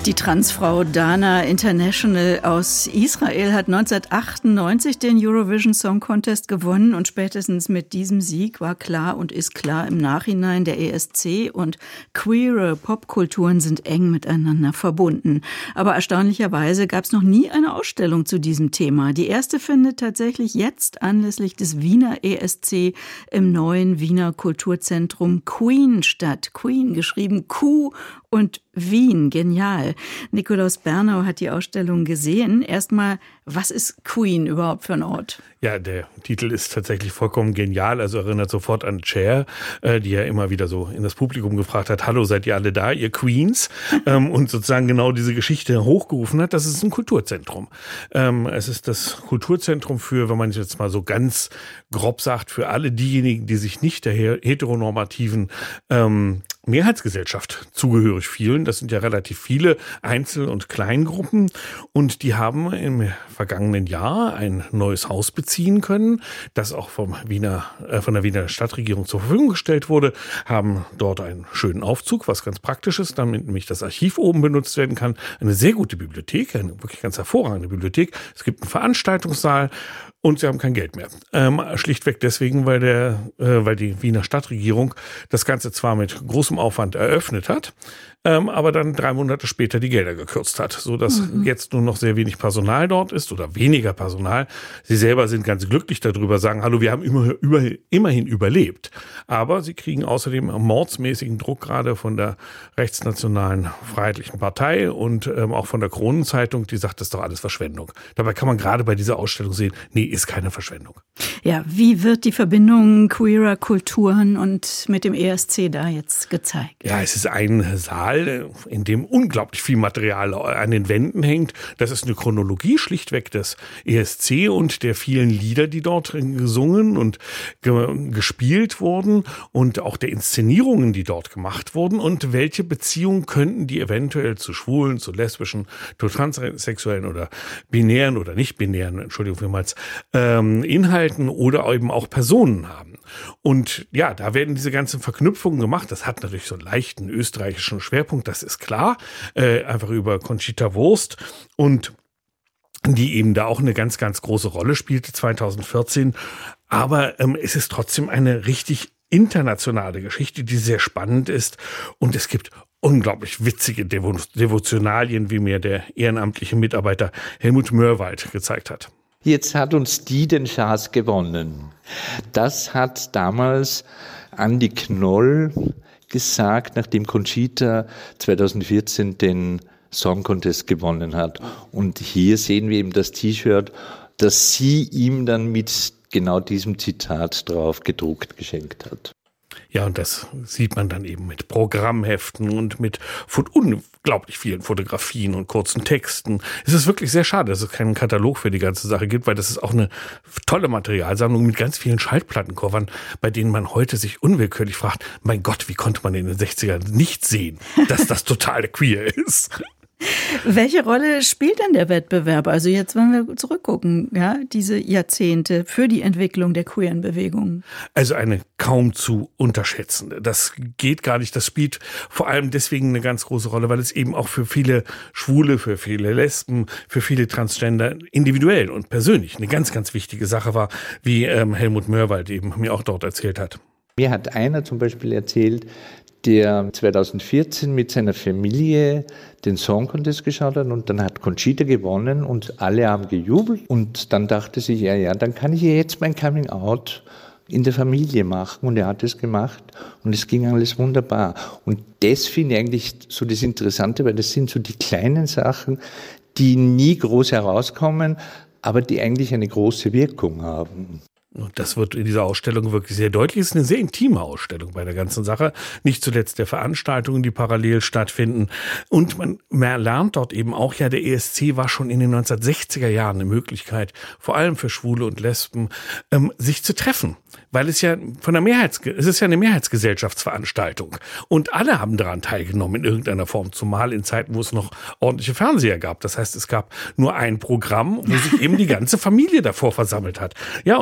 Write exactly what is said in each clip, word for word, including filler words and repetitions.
Die Transfrau Dana International aus Israel hat neunzehnhundertachtundneunzig den Eurovision Song Contest gewonnen und spätestens mit diesem Sieg war klar und ist klar im Nachhinein, der E S C und queere Popkulturen sind eng miteinander verbunden. Aber erstaunlicherweise gab es noch nie eine Ausstellung zu diesem Thema. Die erste findet tatsächlich jetzt anlässlich des Wiener E S C im neuen Wiener Kulturzentrum Queen statt. Queen, geschrieben Q und Wien, genial. Nikolaus Bernau hat die Ausstellung gesehen. Erstmal, was ist Queen überhaupt für ein Ort? Ja, der Titel ist tatsächlich vollkommen genial, also erinnert sofort an Cher, äh, die ja immer wieder so in das Publikum gefragt hat, hallo, seid ihr alle da, ihr Queens? ähm, und sozusagen genau diese Geschichte hochgerufen hat. Das ist ein Kulturzentrum. Ähm, es ist das Kulturzentrum für, wenn man jetzt mal so ganz grob sagt, für alle diejenigen, die sich nicht der heteronormativen ähm, Mehrheitsgesellschaft zugehörig fühlen. Das sind ja relativ viele Einzel- und Kleingruppen und die haben im vergangenen Jahr ein neues Haus beziehen können, das auch vom Wiener, äh, von der Wiener Stadtregierung zur Verfügung gestellt wurde, haben dort einen schönen Aufzug, was ganz praktisch ist, damit nämlich das Archiv oben benutzt werden kann. Eine sehr gute Bibliothek, eine wirklich ganz hervorragende Bibliothek. Es gibt einen Veranstaltungssaal und sie haben kein Geld mehr. Ähm, schlichtweg deswegen, weil der, äh, weil die Wiener Stadtregierung das Ganze zwar mit großem Aufwand eröffnet hat, ähm, aber dann drei Monate später die Gelder gekürzt hat, so dass mhm. jetzt nur noch sehr wenig Personal dort ist oder weniger Personal. Sie selber sind ganz glücklich darüber, sagen, hallo, wir haben immer, über, immerhin überlebt. Aber sie kriegen außerdem mordsmäßigen Druck gerade von der rechtsnationalen Freiheitlichen Partei und ähm, auch von der Kronenzeitung, die sagt, das ist doch alles Verschwendung. Dabei kann man gerade bei dieser Ausstellung sehen, nee, ist keine Verschwendung. Ja, wie wird die Verbindung queerer Kulturen und mit dem E S C da jetzt gezeigt? Ja, es ist ein Saal, in dem unglaublich viel Material an den Wänden hängt. Das ist eine Chronologie schlichtweg des E S C und der vielen Lieder, die dort gesungen und ge- gespielt wurden und auch der Inszenierungen, die dort gemacht wurden und welche Beziehungen könnten die eventuell zu Schwulen, zu Lesbischen, zu Transsexuellen oder Binären oder Nicht-Binären, Entschuldigung vielmals, ähm, Inhalten oder eben auch Personen haben. Und ja, da werden diese ganzen Verknüpfungen gemacht. Das hat natürlich so einen leichten österreichischen Schwerpunkt, das ist klar, äh, einfach über Conchita Wurst und die eben da auch eine ganz, ganz große Rolle spielte zweitausendvierzehn. Aber ähm, es ist trotzdem eine richtig internationale Geschichte, die sehr spannend ist und es gibt unglaublich witzige Devo- Devotionalien, wie mir der ehrenamtliche Mitarbeiter Helmut Mörwald gezeigt hat. Jetzt hat uns die den Schaß gewonnen. Das hat damals Andi Knoll gesagt, nachdem Conchita zweitausendvierzehn den Song Contest gewonnen hat. Und hier sehen wir eben das T-Shirt, das sie ihm dann mit genau diesem Zitat drauf gedruckt geschenkt hat. Ja, und das sieht man dann eben mit Programmheften und mit unglaublich vielen Fotografien und kurzen Texten. Es ist wirklich sehr schade, dass es keinen Katalog für die ganze Sache gibt, weil das ist auch eine tolle Materialsammlung mit ganz vielen Schallplattencovern, bei denen man heute sich unwillkürlich fragt, mein Gott, wie konnte man in den sechzigern nicht sehen, dass das total queer ist? Welche Rolle spielt denn der Wettbewerb? Also jetzt, wenn wir zurückgucken, ja, diese Jahrzehnte für die Entwicklung der queeren Bewegung. Also eine kaum zu unterschätzende. Das geht gar nicht. Das spielt vor allem deswegen eine ganz große Rolle, weil es eben auch für viele Schwule, für viele Lesben, für viele Transgender individuell und persönlich eine ganz, ganz wichtige Sache war, wie ähm, Helmut Mörwald eben mir auch dort erzählt hat. Mir hat einer zum Beispiel erzählt, der zweitausendvierzehn mit seiner Familie den Song Contest geschaut hat und dann hat Conchita gewonnen und alle haben gejubelt und dann dachte sich, ja, ja, dann kann ich ja jetzt mein Coming Out in der Familie machen und er hat es gemacht und es ging alles wunderbar. Und das finde ich eigentlich so das Interessante, weil das sind so die kleinen Sachen, die nie groß herauskommen, aber die eigentlich eine große Wirkung haben. Und das wird in dieser Ausstellung wirklich sehr deutlich. Es ist eine sehr intime Ausstellung bei der ganzen Sache. Nicht zuletzt der Veranstaltungen, die parallel stattfinden. Und man, man lernt dort eben auch, ja, der E S C war schon in den neunzehnhundertsechziger Jahren eine Möglichkeit, vor allem für Schwule und Lesben, ähm, sich zu treffen. Weil es ja von der Mehrheits, es ist ja eine Mehrheitsgesellschaftsveranstaltung. Und alle haben daran teilgenommen in irgendeiner Form, zumal in Zeiten, wo es noch ordentliche Fernseher gab. Das heißt, es gab nur ein Programm, wo sich eben die ganze Familie davor versammelt hat. Ja, und dann war man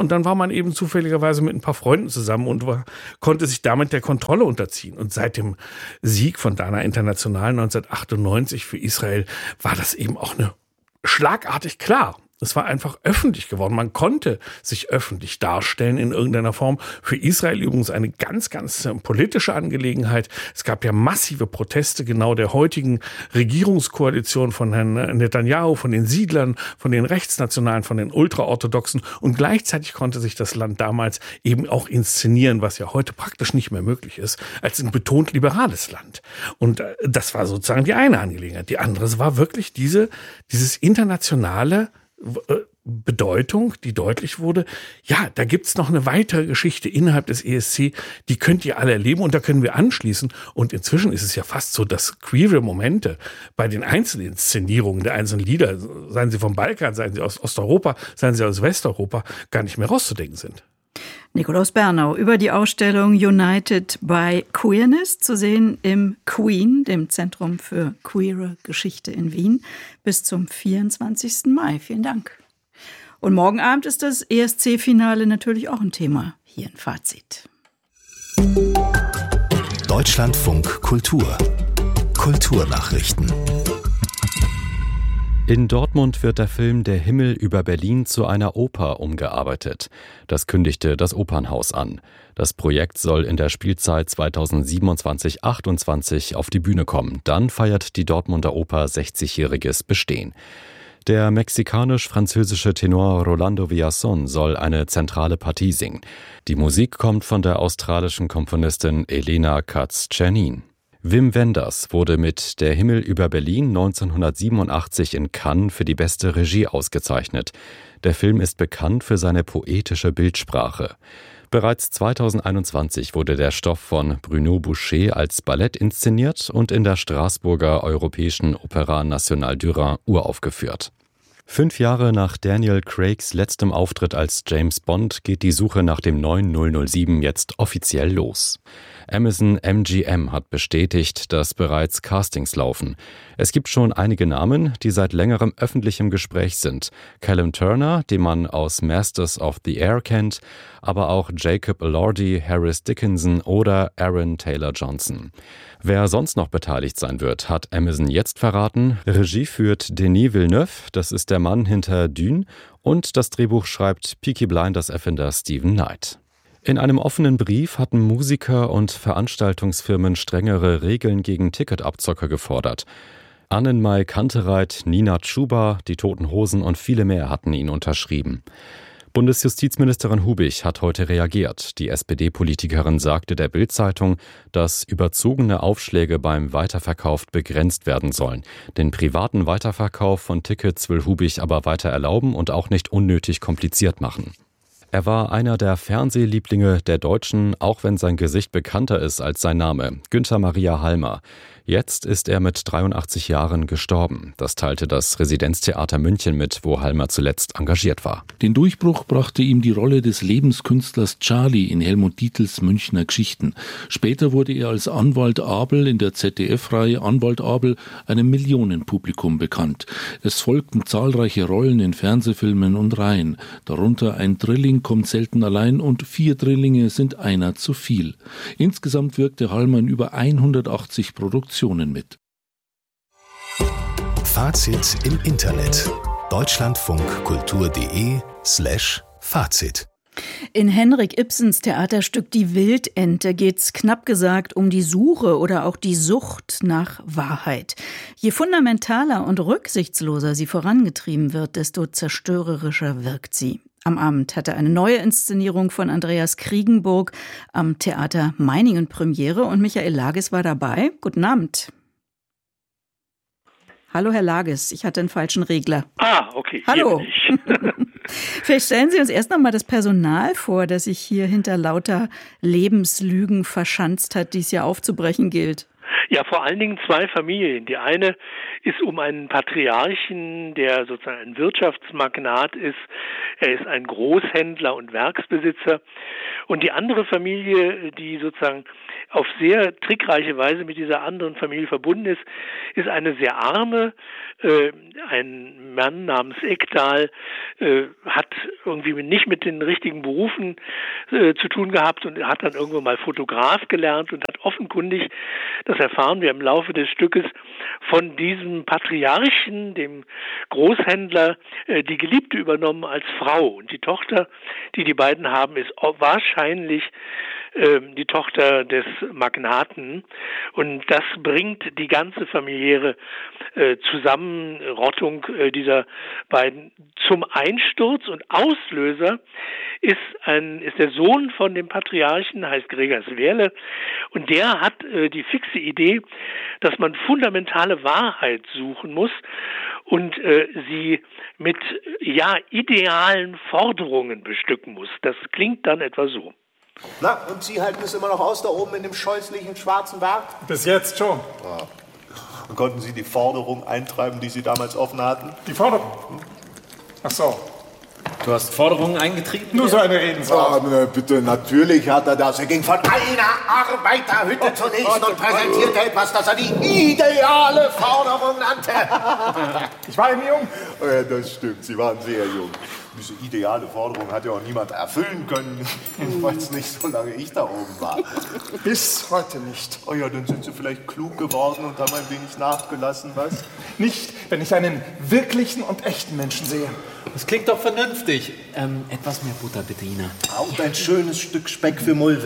man eben zufälligerweise mit ein paar Freunden zusammen und war, konnte sich damit der Kontrolle unterziehen. Und seit dem Sieg von Dana International neunzehnhundertachtundneunzig für Israel war das eben auch eine schlagartig klar. Es war einfach öffentlich geworden. Man konnte sich öffentlich darstellen in irgendeiner Form. Für Israel übrigens eine ganz, ganz politische Angelegenheit. Es gab ja massive Proteste genau der heutigen Regierungskoalition von Herrn Netanyahu, von den Siedlern, von den Rechtsnationalen, von den Ultraorthodoxen. Und gleichzeitig konnte sich das Land damals eben auch inszenieren, was ja heute praktisch nicht mehr möglich ist, als ein betont liberales Land. Und das war sozusagen die eine Angelegenheit. Die andere war wirklich diese, dieses internationale Bedeutung, die deutlich wurde, ja, da gibt's noch eine weitere Geschichte innerhalb des E S C, die könnt ihr alle erleben und da können wir anschließen. Und inzwischen ist es ja fast so, dass queere Momente bei den einzelnen Inszenierungen der einzelnen Lieder, seien sie vom Balkan, seien sie aus Osteuropa, seien sie aus Westeuropa, gar nicht mehr rauszudenken sind. Nikolaus Bernau über die Ausstellung United by Queerness, zu sehen im Queen, dem Zentrum für queere Geschichte in Wien, bis zum vierundzwanzigsten Mai. Vielen Dank. Und morgen Abend ist das E S C-Finale natürlich auch ein Thema hier in Fazit. Deutschlandfunk Kultur. Kulturnachrichten. In Dortmund wird der Film Der Himmel über Berlin zu einer Oper umgearbeitet. Das kündigte das Opernhaus an. Das Projekt soll in der Spielzeit zweitausendsiebenundzwanzig achtundzwanzig auf die Bühne kommen. Dann feiert die Dortmunder Oper sechzigjähriges Bestehen. Der mexikanisch-französische Tenor Rolando Villazón soll eine zentrale Partie singen. Die Musik kommt von der australischen Komponistin Elena Katz-Czernin. Wim Wenders wurde mit Der Himmel über Berlin neunzehnhundertsiebenundachtzig in Cannes für die beste Regie ausgezeichnet. Der Film ist bekannt für seine poetische Bildsprache. Bereits zweitausendeinundzwanzig wurde der Stoff von Bruno Boucher als Ballett inszeniert und in der Straßburger Europäischen Opera Nationale du Rhin uraufgeführt. Fünf Jahre nach Daniel Craigs letztem Auftritt als James Bond geht die Suche nach dem neuen null null sieben jetzt offiziell los. Amazon M G M hat bestätigt, dass bereits Castings laufen. Es gibt schon einige Namen, die seit längerem öffentlich im Gespräch sind. Callum Turner, den man aus Masters of the Air kennt, aber auch Jacob Elordi, Harris Dickinson oder Aaron Taylor-Johnson. Wer sonst noch beteiligt sein wird, hat Amazon jetzt verraten. Regie führt Denis Villeneuve, das ist der Mann hinter Dune, und das Drehbuch schreibt Peaky Blinders-Erfinder Steven Knight. In einem offenen Brief hatten Musiker und Veranstaltungsfirmen strengere Regeln gegen Ticketabzocker gefordert. Annenmai Kantereit, Nina Chuba, die Toten Hosen und viele mehr hatten ihn unterschrieben. Bundesjustizministerin Hubich hat heute reagiert. Die S P D-Politikerin sagte der Bild-Zeitung, dass überzogene Aufschläge beim Weiterverkauf begrenzt werden sollen. Den privaten Weiterverkauf von Tickets will Hubich aber weiter erlauben und auch nicht unnötig kompliziert machen. Er war einer der Fernsehlieblinge der Deutschen, auch wenn sein Gesicht bekannter ist als sein Name, Günther Maria Halmer. Jetzt ist er mit dreiundachtzig Jahren gestorben. Das teilte das Residenztheater München mit, wo Halmer zuletzt engagiert war. Den Durchbruch brachte ihm die Rolle des Lebenskünstlers Charlie in Helmut Dietls Münchner Geschichten. Später wurde er als Anwalt Abel in der Z D F-Reihe Anwalt Abel einem Millionenpublikum bekannt. Es folgten zahlreiche Rollen in Fernsehfilmen und Reihen. Darunter Ein Drilling kommt selten allein und Vier Drillinge sind einer zu viel. Insgesamt wirkte Halmer in über hundertachtzig Produktionen mit. Fazit im Internet. Deutschlandfunkkultur.de slash Fazit. In Henrik Ibsens Theaterstück Die Wildente geht's knapp gesagt um die Suche oder auch die Sucht nach Wahrheit. Je fundamentaler und rücksichtsloser sie vorangetrieben wird, desto zerstörerischer wirkt sie. Am Abend hatte eine neue Inszenierung von Andreas Kriegenburg am Theater Meiningen Premiere und Michael Lages war dabei. Guten Abend. Hallo Herr Lages, ich hatte einen falschen Regler. Ah, okay. Hallo. Vielleicht stellen Sie uns erst noch mal das Personal vor, das sich hier hinter lauter Lebenslügen verschanzt hat, die es ja aufzubrechen gilt. Ja, vor allen Dingen zwei Familien. Die eine ist um einen Patriarchen, der sozusagen ein Wirtschaftsmagnat ist. Er ist ein Großhändler und Werksbesitzer. Und die andere Familie, die sozusagen auf sehr trickreiche Weise mit dieser anderen Familie verbunden ist, ist eine sehr arme. Äh, ein Mann namens Ekdal äh, hat irgendwie nicht mit den richtigen Berufen äh, zu tun gehabt und hat dann irgendwann mal Fotograf gelernt und hat offenkundig, das erfahren wir im Laufe des Stückes, von diesem Patriarchen, dem Großhändler, äh, die Geliebte übernommen als Frau. Und die Tochter, die die beiden haben, ist wahrscheinlich die Tochter des Magnaten, und das bringt die ganze familiäre äh, Zusammenrottung äh, dieser beiden zum Einsturz, und Auslöser ist ein ist der Sohn von dem Patriarchen, heißt Gregers Werle, und der hat äh, die fixe Idee, dass man fundamentale Wahrheit suchen muss und äh, sie mit ja idealen Forderungen bestücken muss. Das klingt dann etwa so. Na, und Sie halten es immer noch aus da oben in dem scheußlichen schwarzen Bart? Bis jetzt schon. Ja. Und konnten Sie die Forderung eintreiben, die Sie damals offen hatten? Die Forderung? Ach so. Du hast Forderungen eingetrieben? Nur so eine Redensart. Ja, bitte, natürlich hat er das. Er ging von einer Arbeiterhütte zur nächsten und präsentierte etwas, das er die ideale Forderung nannte. Ich war eben jung. Ja, das stimmt, Sie waren sehr jung. Diese ideale Forderung hat ja auch niemand erfüllen können. Jedenfalls nicht, solange ich da oben war. Bis heute nicht. Oh ja, dann sind Sie vielleicht klug geworden und haben ein wenig nachgelassen, was? Nicht, wenn ich einen wirklichen und echten Menschen sehe. Das klingt doch vernünftig. Ähm, etwas mehr Butter, bitte, Ina. Und ein schönes Stück Speck für Mulwig.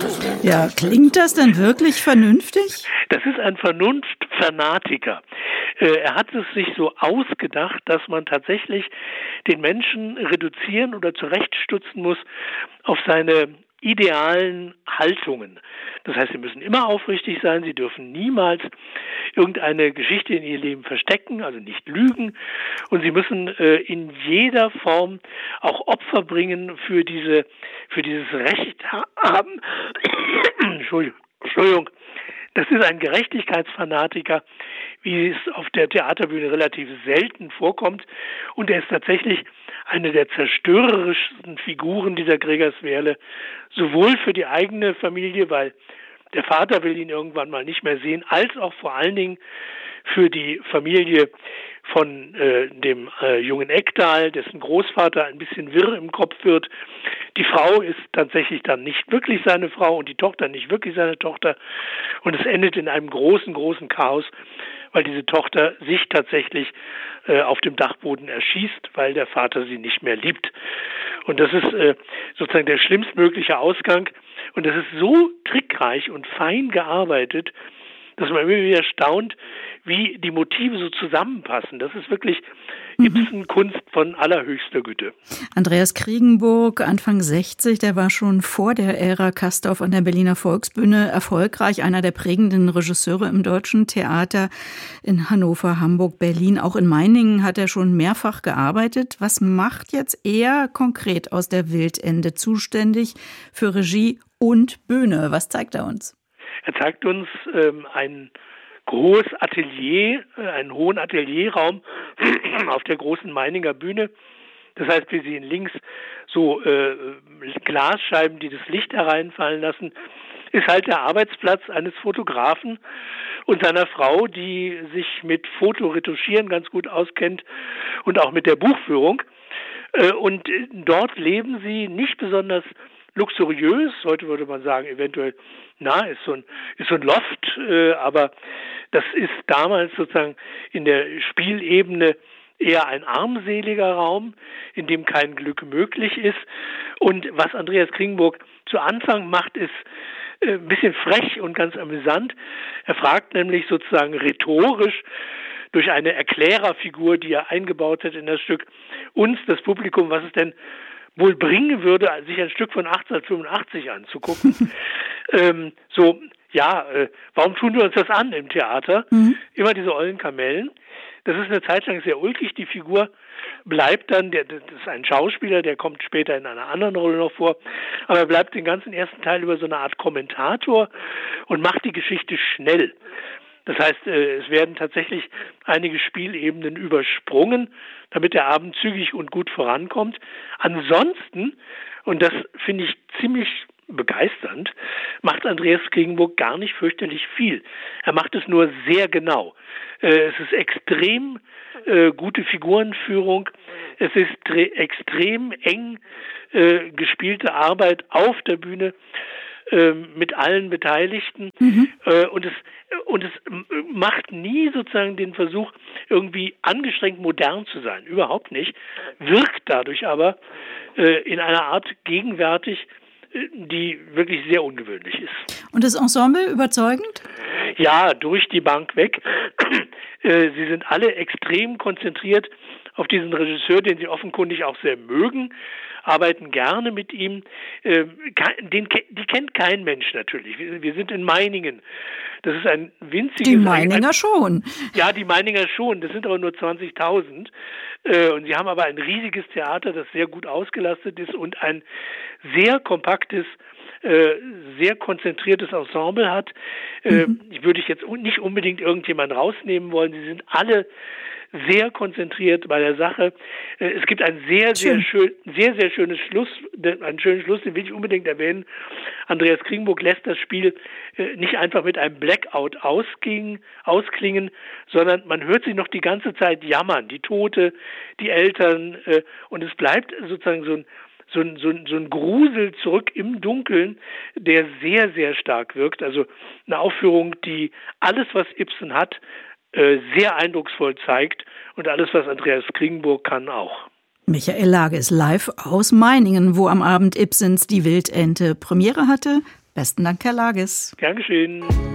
Ja, klingt das denn wirklich vernünftig? Das ist ein Vernunftfanatiker. Er hat es sich so ausgedacht, dass man tatsächlich den Menschen reduzieren oder zurechtstutzen muss auf seine idealen Haltungen. Das heißt, sie müssen immer aufrichtig sein, sie dürfen niemals irgendeine Geschichte in ihr Leben verstecken, also nicht lügen, und sie müssen äh, in jeder Form auch Opfer bringen für diese, für dieses Recht haben. Entschuldigung. Entschuldigung. Das ist ein Gerechtigkeitsfanatiker, wie es auf der Theaterbühne relativ selten vorkommt. Und er ist tatsächlich eine der zerstörerischsten Figuren dieser Gregers Werle, sowohl für die eigene Familie, weil der Vater will ihn irgendwann mal nicht mehr sehen, als auch vor allen Dingen für die Familie von äh, dem äh, jungen Ekdal, dessen Großvater ein bisschen wirr im Kopf wird. Die Frau ist tatsächlich dann nicht wirklich seine Frau und die Tochter nicht wirklich seine Tochter. Und es endet in einem großen, großen Chaos, weil diese Tochter sich tatsächlich äh, auf dem Dachboden erschießt, weil der Vater sie nicht mehr liebt. Und das ist äh, sozusagen der schlimmstmögliche Ausgang. Und das ist so trickreich und fein gearbeitet, dass man immer wieder staunt, wie die Motive so zusammenpassen. Das ist wirklich Ibsen-Kunst von allerhöchster Güte. Andreas Kriegenburg, Anfang sechzig, der war schon vor der Ära Castorf an der Berliner Volksbühne erfolgreich, einer der prägenden Regisseure im deutschen Theater in Hannover, Hamburg, Berlin. Auch in Meiningen hat er schon mehrfach gearbeitet. Was macht jetzt er konkret aus der Wildende zuständig für Regie und Bühne? Was zeigt er uns? Er zeigt uns ähm, ein großes Atelier, äh, einen hohen Atelierraum auf der großen Meininger Bühne. Das heißt, wir sehen links so äh, Glasscheiben, die das Licht hereinfallen lassen. Ist halt der Arbeitsplatz eines Fotografen und seiner Frau, die sich mit Fotoretuschieren ganz gut auskennt und auch mit der Buchführung. Äh, und dort leben sie nicht besonders luxuriös, heute würde man sagen, eventuell, na, ist so ein, ist so ein Loft, äh, aber das ist damals sozusagen in der Spielebene eher ein armseliger Raum, in dem kein Glück möglich ist. Und was Andreas Kriegenburg zu Anfang macht, ist äh, ein bisschen frech und ganz amüsant. Er fragt nämlich sozusagen rhetorisch durch eine Erklärerfigur, die er eingebaut hat in das Stück, uns, das Publikum, was es denn wohl bringen würde, sich ein Stück von achtzehnhundertfünfundachtzig anzugucken. ähm, so, ja, äh, warum tun wir uns das an im Theater? Mhm. Immer diese ollen Kamellen. Das ist eine Zeit lang sehr ulkig. Die Figur bleibt dann, der, das ist ein Schauspieler, der kommt später in einer anderen Rolle noch vor, aber er bleibt den ganzen ersten Teil über so eine Art Kommentator und macht die Geschichte schnell. Das heißt, es werden tatsächlich einige Spielebenen übersprungen, damit der Abend zügig und gut vorankommt. Ansonsten, und das finde ich ziemlich begeisternd, macht Andreas Kringburg gar nicht fürchterlich viel. Er macht es nur sehr genau. Es ist extrem äh, gute Figurenführung. Es ist tre- extrem eng äh, gespielte Arbeit auf der Bühne äh, mit allen Beteiligten. Mhm. Äh, und es und es macht nie sozusagen den Versuch, irgendwie angestrengt modern zu sein. Überhaupt nicht. Wirkt dadurch aber äh, in einer Art gegenwärtig, die wirklich sehr ungewöhnlich ist. Und das Ensemble überzeugend? Ja, durch die Bank weg. Sie sind alle extrem konzentriert auf diesen Regisseur, den sie offenkundig auch sehr mögen, arbeiten gerne mit ihm. Den, die kennt kein Mensch natürlich. Wir sind in Meiningen. Das ist ein winziges... Die Meininger ein, schon. Ja, die Meininger schon. Das sind aber nur zwanzigtausend. Und sie haben aber ein riesiges Theater, das sehr gut ausgelastet ist und ein sehr kompaktes, sehr konzentriertes Ensemble hat. Mhm. Ich würde jetzt nicht unbedingt irgendjemanden rausnehmen wollen. Sie sind alle sehr konzentriert bei der Sache. Es gibt ein sehr, sehr schön, sehr, sehr schönes Schluss, einen schönen Schluss, den will ich unbedingt erwähnen. Andreas Kringburg lässt das Spiel nicht einfach mit einem Blackout ausging, ausklingen, sondern man hört sie noch die ganze Zeit jammern, die Tote, die Eltern, und es bleibt sozusagen so ein So ein, so, ein, so ein Grusel zurück im Dunkeln, der sehr, sehr stark wirkt. Also eine Aufführung, die alles, was Ibsen hat, sehr eindrucksvoll zeigt und alles, was Andreas Kringburg kann, auch. Michael Lage ist live aus Meiningen, wo am Abend Ibsens Die Wildente Premiere hatte. Besten Dank, Herr Lages. Gern geschehen.